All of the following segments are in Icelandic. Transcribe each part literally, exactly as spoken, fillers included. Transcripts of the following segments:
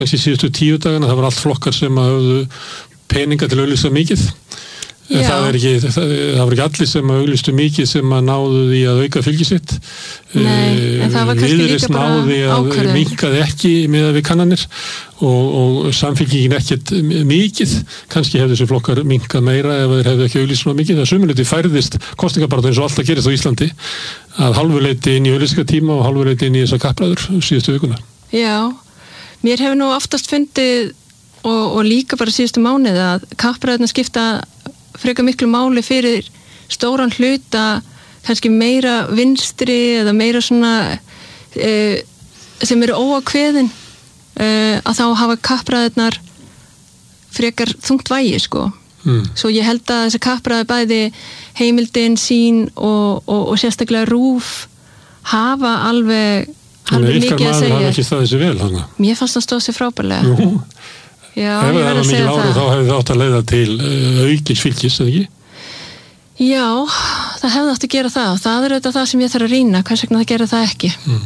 Þessi síðustu tíu dagana, það var allt flokkar sem hafðu peninga til að auglýsa mikið. En það er ekki, það, það var ekki allir sem auglýstu mikið sem að náðu því að auka fylgi sitt. Nei, en það var kannski líka bara ákvörðun. Minkaði ekki með við kannanir og, og samfylgingin ekkert mikið. Kannski hefði þessi flokkar minkað meira ef þeir hefði ekki auglýst svona mikið. Það sumuleyti færðist kosningabaráttu eins og alltaf gerist á Íslandi að hálfuleyti inn í auglýsingatíma og hálfuleyti inn í þessa kappræður síðustu vikuna. Já. Mér hefur nú oftast fundið og, og líka bara síðustu mánuði að kappræðurnar skipta frekar miklu máli fyrir stóran hluta, kannski meira vinstri eða meira svona e, sem eru óákveðin e, að þá hafa kappræðurnar frekar þungt vægi sko. Mm. Svo ég held að þessi kappræður bæði heimildin sín og, og, og sérstaklega RÚV hafa alveg Þannig ykkar maður hafi ekki staðið sér vel hana. Mér fannst það stóð sér frábærlega. Jú. Já, ef það var mikil ára þá hefði það átt að leiða til uh, aukins fylgis, eða ekki? Já, það hefði átt að gera það. Það er auðvitað það sem ég þarf að rýna. Hvers vegna það gera það ekki? Mm.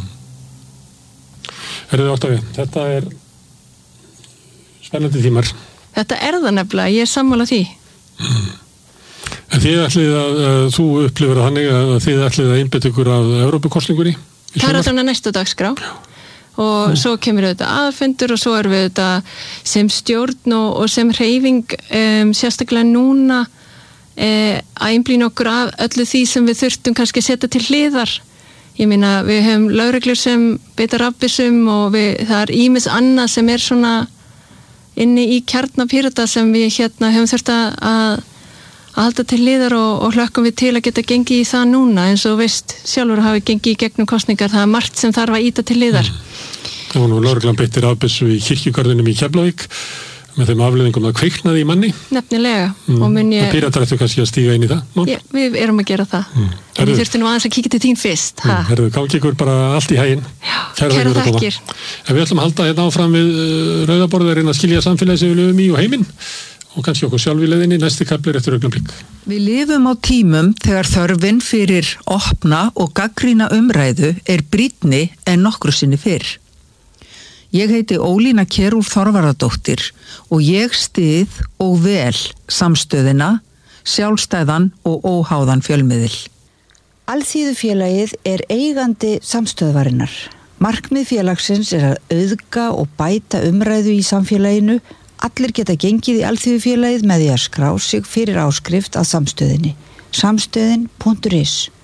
Herðu Oktavía, þetta er spennandi tímar. Þetta er það nefnilega, ég er sammála því. Mm. En þið ætlið að, að þú upplifir að þannig að þið ætlið að einbetta ykkur af Evrópukosningunni? Það er alltaf næstu dagskrá og mm. svo kemur auðvitað aðfundur og svo erum við auðvitað sem stjórn og, og sem hreyfing um, sérstaklega núna eh, að einblína okkur af öllu því sem við þurftum kannski að setja til hliðar. Ég meina við höfum lögreglur sem beita rafbyssum og við, það er ýmis annað sem er svona inni í kjarna Pírata sem við hérna höfum þurft að að halda til hliðar og, og hlökkum við til að geta gengið í það núna eins og veist sjálfur hafi gengið í gegnum kosningar, það er margt sem þarf að íta til hliðar. Mm. Það var nú lögreglan beittir rafbyssu í kirkjugarðinum í Keflavík með þeim afleiðingum að kviknaði í manni. Nefnilega. Mm. Og mun ég... Píratar ættu kannski að stíga inn í það? Ég, við erum að gera það. Mm. En við þurftum nú aðeins að kíkja til þín fyrst. Mm. Herðu, gangi ykkur bara allt í hæginn. Já, kæra þakkir. En við ætlum að halda hérna áfram við uh, rauðaborðarinn að skilja samfélagi sem við lifum í og heiminn og kannski okkur sjálf í leiðinni, næsti kaplir eftir augnablik. Við lifum á tímum þegar þörfin fyrir opna og gagnrýna umræðu er brýnni en nokkru sinni fyrr. Ég heiti Ólína Kjerúlf Þorvarðardóttir og ég styð og vel samstöðina, sjálfstæðan og óháðan fjölmiðil. Alþýðufélagið er eigandi samstöðvarinnar. Markmið félagsins er að auðga og bæta umræðu í samfélaginu. Allir geta gengið í Alþýðufélagið með því að skrá sig fyrir áskrift að samstöðinni. samstöðin punktur is